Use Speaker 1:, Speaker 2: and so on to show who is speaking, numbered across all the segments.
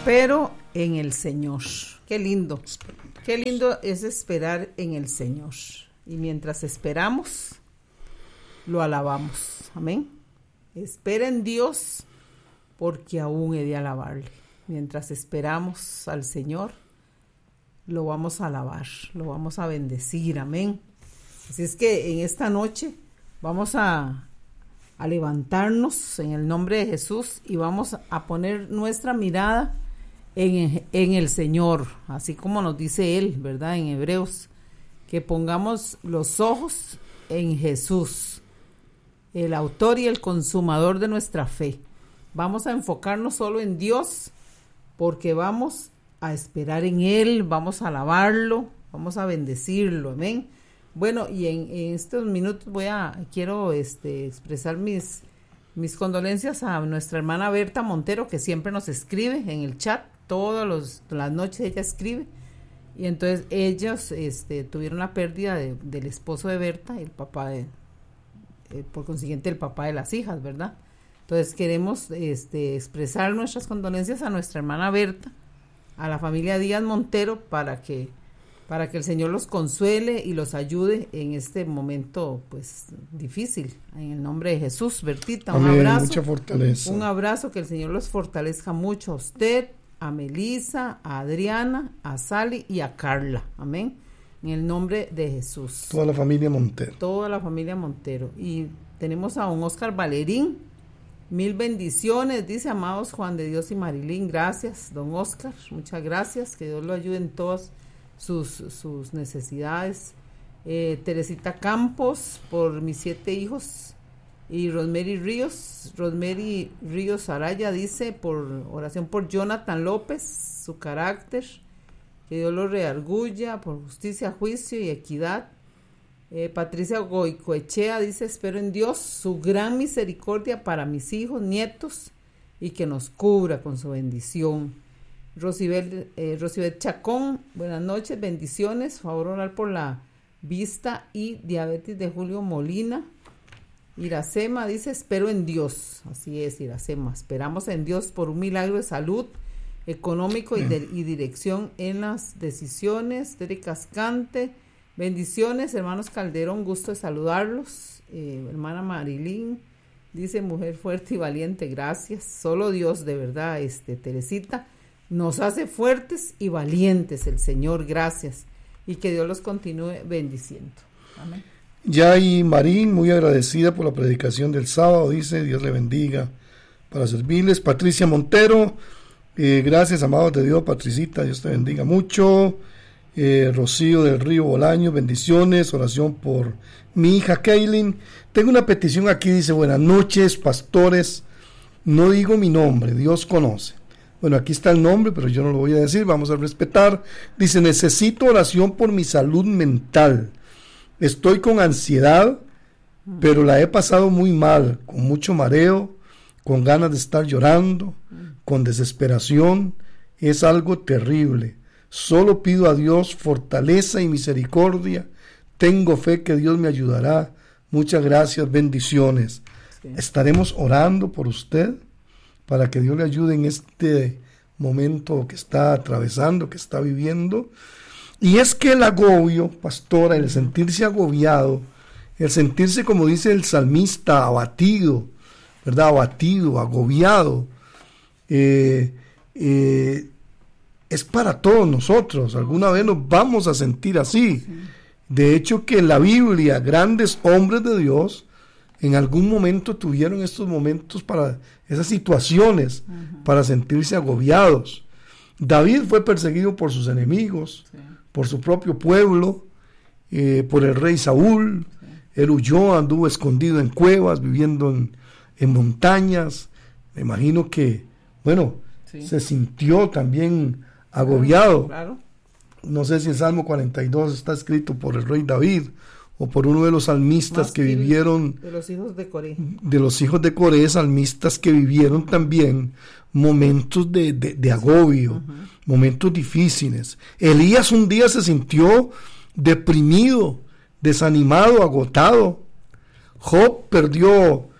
Speaker 1: Espero en el Señor. Qué lindo es esperar en el Señor. Y mientras esperamos, lo alabamos. Amén. Espera en Dios, porque aún he de alabarle. Mientras esperamos al Señor, lo vamos a alabar, lo vamos a bendecir. Amén. Así es que en esta noche vamos a levantarnos en el nombre de Jesús y vamos a poner nuestra mirada en el Señor, así como nos dice Él, ¿verdad? En Hebreos, que pongamos los ojos en Jesús, el autor y el consumador de nuestra fe. Vamos a enfocarnos solo en Dios, porque vamos a esperar en Él, vamos a alabarlo, vamos a bendecirlo, amén. Bueno, y en estos minutos quiero expresar mis condolencias a nuestra hermana Berta Montero, que siempre nos escribe en el chat, todas las noches ella escribe, y entonces ellos tuvieron la pérdida del esposo de Berta, el papá por consiguiente el papá de las hijas, ¿verdad? Entonces queremos expresar nuestras condolencias a nuestra hermana Berta, a la familia Díaz Montero, para que el Señor los consuele y los ayude en este momento pues difícil. En el nombre de Jesús, Bertita, un abrazo.
Speaker 2: Mucha fortaleza.
Speaker 1: Un abrazo, que el Señor los fortalezca mucho a usted, a Melissa, a Adriana, a Sally y a Carla. Amén. En el nombre de Jesús.
Speaker 2: Toda la familia Montero.
Speaker 1: Toda la familia Montero. Y tenemos a don Oscar Valerín. 1000 bendiciones, dice: amados Juan de Dios y Marilyn. Gracias, don Oscar. Muchas gracias. Que Dios lo ayude en todas sus necesidades. Teresita Campos, por mis 7 hijos. Y Rosemary Ríos Araya dice, por oración por Jonathan López, su carácter, que Dios lo reargulla, por justicia, juicio y equidad. Patricia Goicoechea dice: espero en Dios su gran misericordia para mis hijos, nietos, y que nos cubra con su bendición. Rosibel Chacón, buenas noches, bendiciones, favor orar por la vista y diabetes de Julio Molina. Iracema dice: espero en Dios. Así es, Iracema, esperamos en Dios por un milagro de salud, económico y dirección en las decisiones. Tere Cascante, bendiciones, hermanos Calderón, gusto de saludarlos. Hermana Marilyn dice: mujer fuerte y valiente, gracias. Solo Dios, de verdad, Teresita, nos hace fuertes y valientes el Señor, gracias. Y que Dios los continúe bendiciendo. Amén.
Speaker 2: Yay Marín, muy agradecida por la predicación del sábado, dice: Dios le bendiga para servirles. Patricia Montero, gracias, amados de Dios. Patricita, Dios te bendiga mucho. Rocío del Río Bolaño, bendiciones, oración por mi hija Kaylin. Tengo una petición aquí, dice: buenas noches, pastores, no digo mi nombre, Dios conoce. Bueno, aquí está el nombre, pero yo no lo voy a decir, vamos a respetar. Dice: necesito oración por mi salud mental. Estoy con ansiedad, pero la he pasado muy mal, con mucho mareo, con ganas de estar llorando, con desesperación. Es algo terrible. Solo pido a Dios fortaleza y misericordia. Tengo fe que Dios me ayudará. Muchas gracias, bendiciones. Sí. Estaremos orando por usted para que Dios le ayude en este momento que está atravesando, que está viviendo. Y es que el agobio, pastora, el sentirse agobiado, el sentirse, como dice el salmista, abatido, ¿verdad? Abatido, agobiado, es para todos nosotros. Alguna vez nos vamos a sentir así. Sí. De hecho, que en la Biblia, grandes hombres de Dios, en algún momento tuvieron estos momentos, para esas situaciones, para sentirse agobiados. David fue perseguido por sus enemigos, sí, por su propio pueblo, por el rey Saúl. Sí. Él huyó, anduvo escondido en cuevas, viviendo en montañas. Me imagino que, bueno, sí, se sintió también agobiado. Claro. No sé si el Salmo 42 está escrito por el rey David o por uno de los salmistas que vivieron,
Speaker 1: de los hijos de Coré.
Speaker 2: De los hijos de Coré, salmistas que vivieron también momentos de agobio, momentos difíciles. Elías un día se sintió deprimido, desanimado, agotado. Job perdió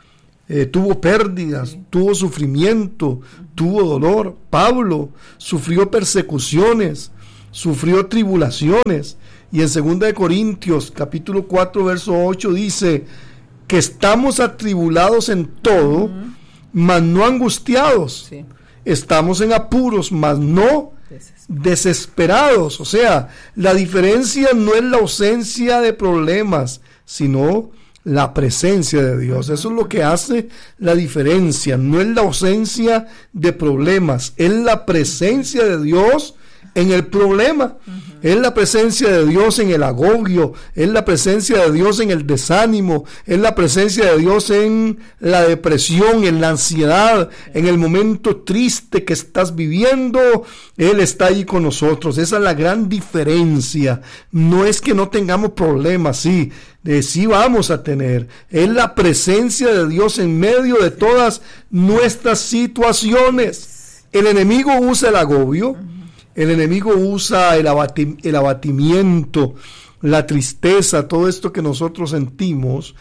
Speaker 2: tuvo pérdidas, tuvo sufrimiento, tuvo dolor. Pablo sufrió persecuciones, sufrió tribulaciones. Y en 2 Corintios capítulo 4 verso 8 dice que estamos atribulados en todo, mas no angustiados. Sí. Estamos en apuros, mas no desesperados. O sea, la diferencia no es la ausencia de problemas, sino la presencia de Dios. Eso es lo que hace la diferencia. No es la ausencia de problemas, es la presencia de Dios en el problema. Es la presencia de Dios en el agobio, es la presencia de Dios en el desánimo, es la presencia de Dios en la depresión, en la ansiedad, en el momento triste que estás viviendo. Él está ahí con nosotros. Esa es la gran diferencia. No es que no tengamos problemas, sí vamos a tener. Es la presencia de Dios en medio de todas nuestras situaciones. El enemigo usa el agobio. El enemigo usa el abatimiento, la tristeza, todo esto que nosotros sentimos,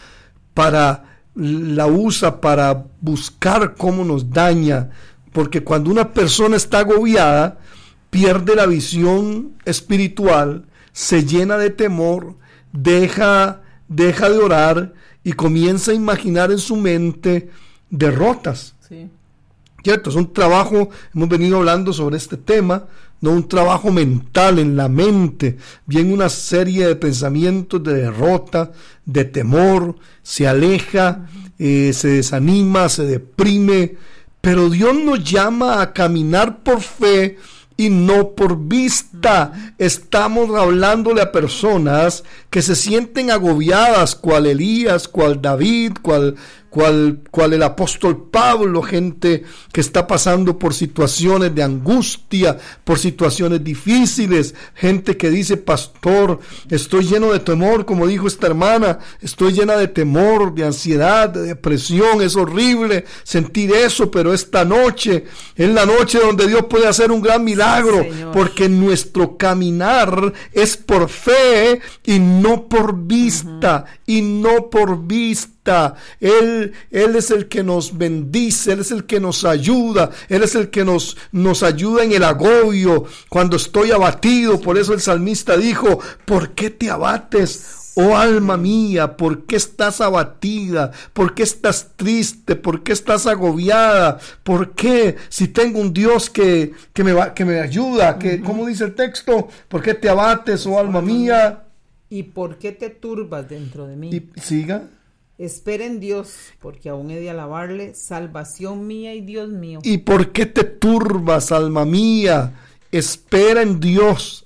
Speaker 2: la usa para buscar cómo nos daña, porque cuando una persona está agobiada, pierde la visión espiritual, se llena de temor, deja de orar y comienza a imaginar en su mente derrotas. Sí. ¿Cierto? Es un trabajo, hemos venido hablando sobre este tema, no un trabajo mental en la mente, bien una serie de pensamientos de derrota, de temor, se aleja, se desanima, se deprime, pero Dios nos llama a caminar por fe y no por vista. Estamos hablándole a personas que se sienten agobiadas, cual Elías, cual David, cual el apóstol Pablo, gente que está pasando por situaciones de angustia, por situaciones difíciles, gente que dice: pastor, estoy lleno de temor, como dijo esta hermana, estoy llena de temor, de ansiedad, de depresión, es horrible sentir eso, pero esta noche es la noche donde Dios puede hacer un gran milagro, porque nuestro caminar es por fe y no por vista, y no por vista. Él es el que nos bendice, Él es el que nos ayuda, Él es el que nos ayuda en el agobio, cuando estoy abatido. Por eso el salmista dijo: ¿por qué te abates, oh alma mía? ¿Por qué estás abatida? ¿Por qué estás triste? ¿Por qué estás agobiada? ¿Por qué? Si tengo un Dios que me ayuda, ¿cómo dice el texto? ¿Por qué te abates, oh alma mía?
Speaker 1: ¿Y por qué te turbas dentro de mí?
Speaker 2: Y siga.
Speaker 1: Espera en Dios, porque aún he de alabarle, salvación mía y Dios mío.
Speaker 2: ¿Y por qué te turbas, alma mía? Espera en Dios,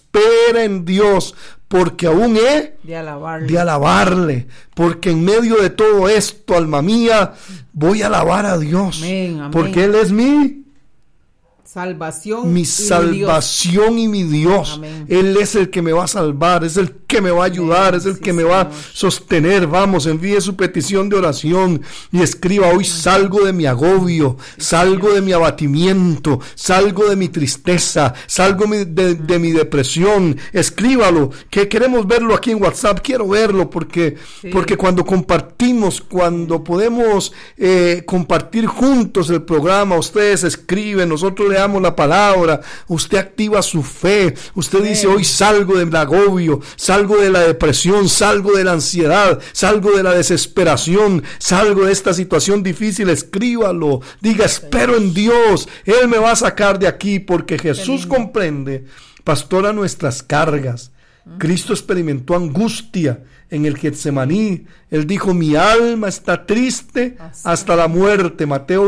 Speaker 2: porque aún he de alabarle. Porque en medio de todo esto, alma mía, voy a alabar a Dios. Amén, amén. Porque Él es mi
Speaker 1: salvación,
Speaker 2: mi salvación y mi Dios. Amén. Él es el que me va a salvar, es el que me va a ayudar, es el que me va a sostener. Vamos, envíe su petición de oración y escriba: hoy salgo de mi agobio, salgo de mi abatimiento, salgo de mi tristeza, salgo de mi depresión. Escríbalo, que queremos verlo aquí en WhatsApp. Quiero verlo porque cuando compartimos, cuando podemos compartir juntos el programa, ustedes escriben, nosotros le damos la palabra, usted activa su fe, usted dice: hoy salgo del agobio, salgo de la depresión, salgo de la ansiedad, salgo de la desesperación, salgo de esta situación difícil. Escríbalo, diga: espero en Dios, Él me va a sacar de aquí, porque Jesús comprende, pastora, nuestras cargas. Cristo experimentó angustia en el Getsemaní. Él dijo: mi alma está triste hasta la muerte. Mateo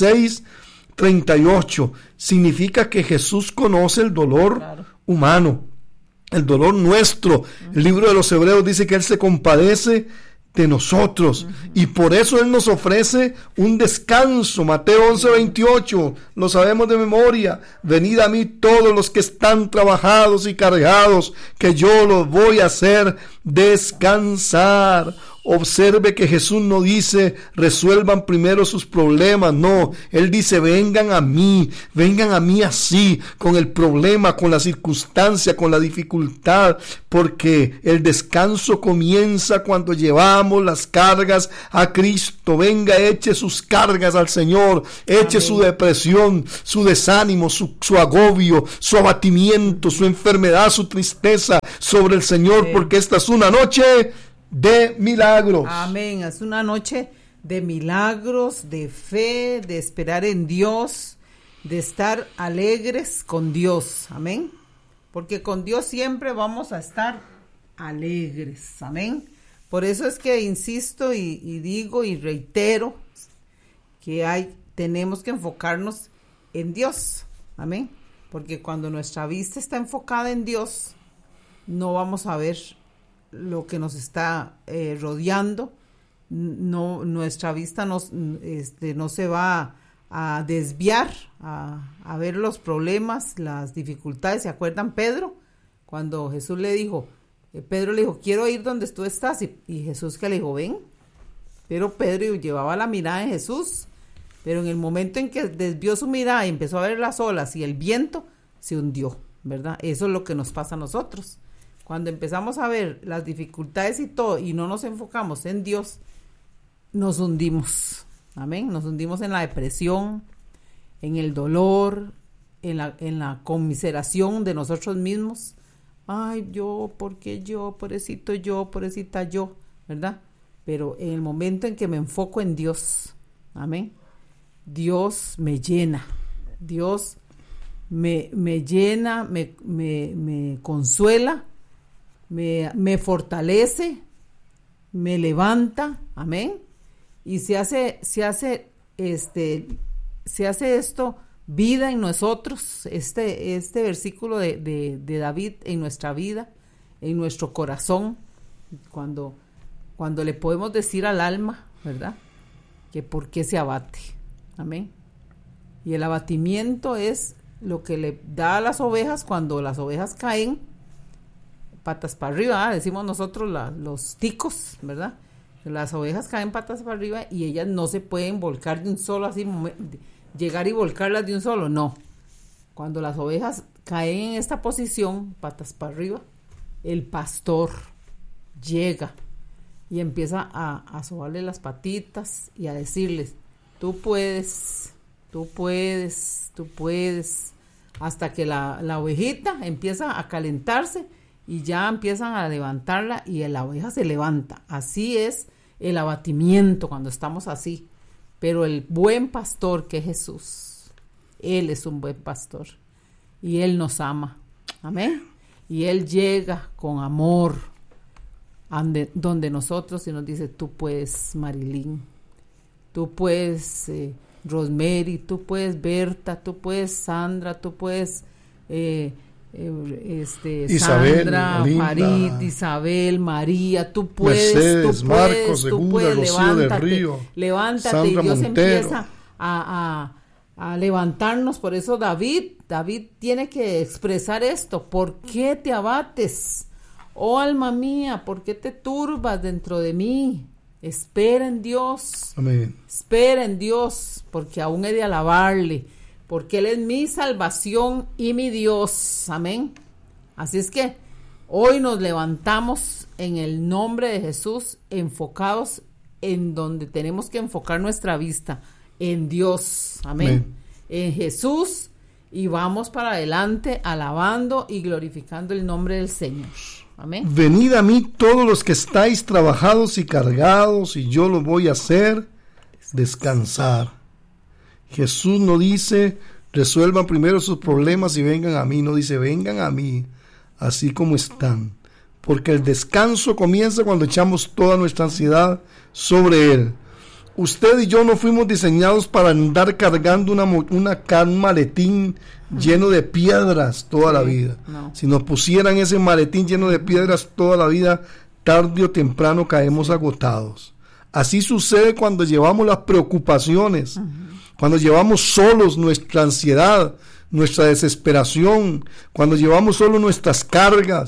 Speaker 2: 26:38. Significa que Jesús conoce el dolor humano, el dolor nuestro. El libro de los Hebreos dice que Él se compadece de nosotros, y por eso Él nos ofrece un descanso. Mateo 11:28, lo sabemos de memoria: venid a mí todos los que están trabajados y cargados, que yo los voy a hacer descansar. Observe que Jesús no dice resuelvan primero sus problemas, no, Él dice vengan a mí así, con el problema, con la circunstancia, con la dificultad, porque el descanso comienza cuando llevamos las cargas a Cristo. Venga, eche sus cargas al Señor, eche Amén. Su depresión, su desánimo, su agobio, su abatimiento, su enfermedad, su tristeza sobre el Señor, Amén. Porque esta es una noche de milagros.
Speaker 1: Amén. Es una noche de milagros, de fe, de esperar en Dios, de estar alegres con Dios. Amén. Porque con Dios siempre vamos a estar alegres. Amén. Por eso es que insisto y digo y reitero que tenemos que enfocarnos en Dios. Amén. Porque cuando nuestra vista está enfocada en Dios, no vamos a ver lo que nos está rodeando. No, nuestra vista no se va a desviar a ver los problemas, las dificultades. ¿Se acuerdan Pedro? Cuando Jesús le dijo, Pedro le dijo, quiero ir donde tú estás, y Jesús que le dijo, ven. Pero Pedro llevaba la mirada en Jesús, pero en el momento en que desvió su mirada y empezó a ver las olas y el viento, se hundió, ¿verdad? Eso es lo que nos pasa a nosotros. Cuando empezamos a ver las dificultades y todo, y no nos enfocamos en Dios, nos hundimos. Amén. Nos hundimos en la depresión, en el dolor, en la conmiseración de nosotros mismos. Ay, ¿por qué yo? Pobrecito yo, pobrecita yo, ¿verdad? Pero en el momento en que me enfoco en Dios, amén, Dios me llena, Dios me llena, me consuela, me fortalece, me levanta, amén, y se hace esto vida en nosotros, este versículo de David en nuestra vida, en nuestro corazón, cuando le podemos decir al alma, ¿verdad?, que por qué se abate, amén. Y el abatimiento es lo que le da a las ovejas cuando las ovejas caen patas para arriba, decimos nosotros los ticos, ¿verdad? Las ovejas caen patas para arriba y ellas no se pueden volcar de un solo, así llegar y volcarlas de un solo, no. Cuando las ovejas caen en esta posición, patas para arriba, el pastor llega y empieza a sobarle las patitas y a decirles, tú puedes, hasta que la ovejita empieza a calentarse y ya empiezan a levantarla y la oveja se levanta. Así es el abatimiento cuando estamos así. Pero el buen pastor que es Jesús, Él es un buen pastor y Él nos ama. Amén. Y Él llega con amor donde nosotros y nos dice, tú puedes, Marilyn, tú puedes, Rosemary, tú puedes, Berta, tú puedes, Sandra, tú puedes,
Speaker 2: Isabel,
Speaker 1: Sandra,
Speaker 2: Linda,
Speaker 1: Farid, Isabel, María, tú puedes,
Speaker 2: Mercedes, Marcos, Segura, Rocío del Río,
Speaker 1: levántate,
Speaker 2: Sandra
Speaker 1: y Dios
Speaker 2: Montero.
Speaker 1: empieza a levantarnos. Por eso David tiene que expresar esto. ¿Por qué te abates, oh alma mía? ¿Por qué te turbas dentro de mí? Espera en Dios.
Speaker 2: Amén.
Speaker 1: Espera en Dios, porque aún he de alabarle, porque Él es mi salvación y mi Dios. Amén. Así es que hoy nos levantamos en el nombre de Jesús, enfocados en donde tenemos que enfocar nuestra vista, en Dios. Amén.
Speaker 2: Amén.
Speaker 1: En Jesús, y vamos para adelante alabando y glorificando el nombre del Señor. Amén.
Speaker 2: Venid a mí todos los que estáis trabajados y cargados, y yo los voy a hacer descansar. Jesús no dice resuelvan primero sus problemas y vengan a mí, no dice vengan a mí así como están, porque el descanso comienza cuando echamos toda nuestra ansiedad sobre Él. Usted y yo no fuimos diseñados para andar cargando un maletín lleno de piedras toda la vida.
Speaker 1: No.
Speaker 2: Si nos pusieran ese maletín lleno de piedras toda la vida, tarde o temprano caemos agotados. Así sucede cuando llevamos las preocupaciones, cuando llevamos solos nuestra ansiedad, nuestra desesperación, cuando llevamos solo nuestras cargas,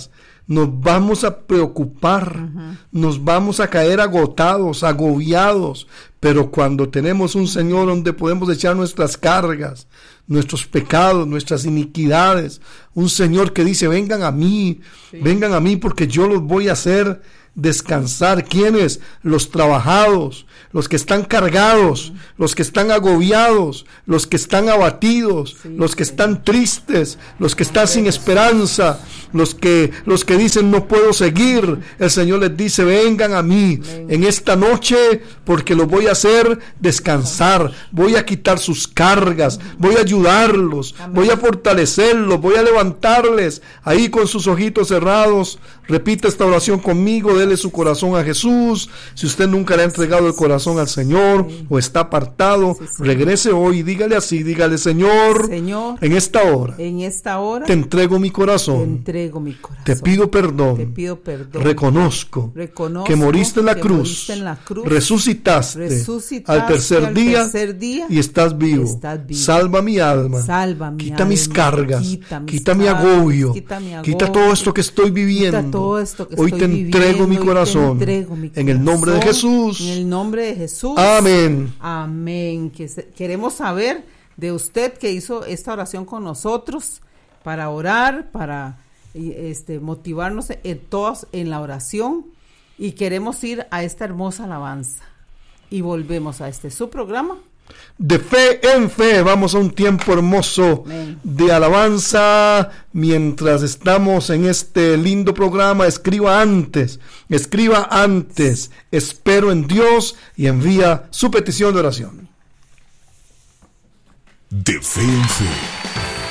Speaker 2: nos vamos a preocupar, nos vamos a caer agotados, agobiados, pero cuando tenemos un Señor donde podemos echar nuestras cargas, nuestros pecados, nuestras iniquidades, un Señor que dice, vengan a mí porque yo los voy a hacer descansar. ¿Quiénes? Los trabajados, los que están cargados, los que están agobiados, los que están abatidos, los que están tristes, los que están sin esperanza, los que dicen no puedo seguir. El Señor les dice, vengan a mí en esta noche porque los voy a hacer descansar, voy a quitar sus cargas, voy a ayudarlos, voy a fortalecerlos, voy a levantarles. Ahí con sus ojitos cerrados, repita esta oración conmigo, dele su corazón a Jesús. Si usted nunca le ha entregado el corazón al Señor o está apartado, regrese hoy y dígale así, dígale, Señor, en esta hora te entrego mi corazón, te pido perdón, reconozco que moriste en la cruz, resucitaste al tercer día y estás vivo. Salva mi alma, quita mis cargas, quita mi agobio, quita todo esto que estoy viviendo. Hoy te entrego mi corazón, en el nombre de Jesús.
Speaker 1: En el nombre de Jesús.
Speaker 2: Amén.
Speaker 1: Amén. Queremos saber de usted que hizo esta oración con nosotros para orar, para motivarnos todos en la oración, y queremos ir a esta hermosa alabanza y volvemos a su programa.
Speaker 2: De fe en fe, vamos a un tiempo hermoso de alabanza. Mientras estamos en este lindo programa, escriba antes, espero en Dios, y envía su petición de oración.
Speaker 3: De fe en fe.